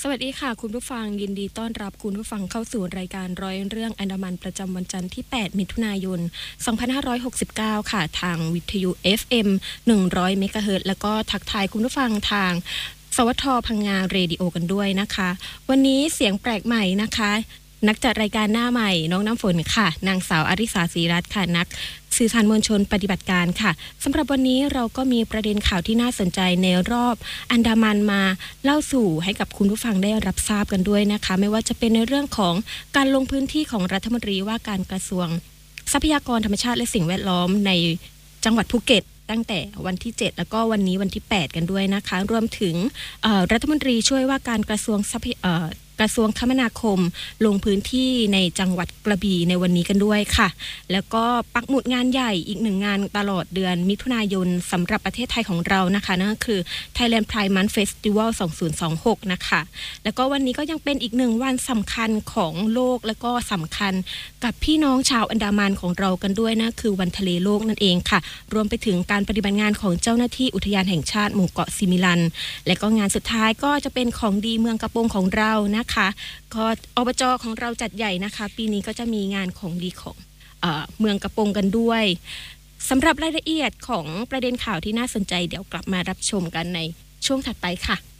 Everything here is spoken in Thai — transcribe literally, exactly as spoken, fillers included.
สวัสดีค่ะคุณผู้ฟังยินดีต้อนรับคุณผู้ฟังเข้าสู่รายการร้อยเรื่องอันดามันประจำวันจันทร์ที่แปดมิถุนายนสองพันห้าร้อยหกสิบเก้าค่ะทางวิทยุ เอฟ เอ็ม หนึ่งร้อยเมกะเฮิรตซ์แล้วก็ทักทายคุณผู้ฟังทางสวทพังงาเรดิโอกันด้วยนะคะวันนี้เสียงแปลกใหม่นะคะนักจัดรายการหน้าใหม่น้องน้ำฝนค่ะนางสาวอริสาศรีรัตน์ค่ะนักสื่อสารมวลชนปฏิบัติการค่ะสำหรับวันนี้เราก็มีประเด็นข่าวที่น่าสนใจในรอบอันดามันมาเล่าสู่ให้กับคุณผู้ฟังได้รับทราบกันด้วยนะคะไม่ว่าจะเป็นในเรื่องของการลงพื้นที่ของรัฐมนตรีว่าการกระทรวงทรัพยากรธรรมชาติและสิ่งแวดล้อมในจังหวัดภูเก็ตตั้งแต่วันที่เจ็ดแล้วก็วันนี้วันที่แปดกันด้วยนะคะรวมถึงรัฐมนตรีช่วยว่าการกระทรวงทรัพยกระทรวงคมนาคมลงพื้นที่ในจังหวัดกระบี่ในวันนี้กันด้วยค่ะแล้วก็ปักหมุดงานใหญ่อีกหนึ่งงานตลอดเดือนมิถุนายนสำหรับประเทศไทยของเรานะคะนั่นก็คือ Thailand Pride Month Festival สองพันยี่สิบหกนะคะแล้วก็วันนี้ก็ยังเป็นอีกหนึ่งวันสำคัญของโลกแล้วก็สำคัญกับพี่น้องชาวอันดามันของเรากันด้วยนะคือวันทะเลโลกนั่นเองค่ะรวมไปถึงการปฏิบัติงานของเจ้าหน้าที่อุทยานแห่งชาติหมู่เกาะซิมิลันและก็งานสุดท้ายก็จะเป็นของดีเมืองกระโปงของเรานะคะก็อบจ.ของเราจัดใหญ่นะคะปีนี้ก็จะมีงานของดีของเอ่อเมืองกระโปงกันด้วยสำหรับรายละเอียดของประเด็นข่าวที่น่าสนใจเดี๋ยวกลับมารับชมกันในช่วงถัดไปค่ะ